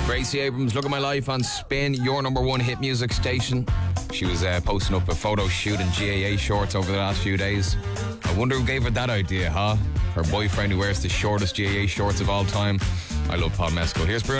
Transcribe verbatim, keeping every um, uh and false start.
Gracie Abrams, Look at My Life on Spin, your number one hit music station. She was uh, posting up a photo shoot in G A A shorts over the last few days. I wonder who gave her that idea, huh? Her boyfriend who wears the shortest G A A shorts of all time. I love Paul Mescal. Here's Bruno.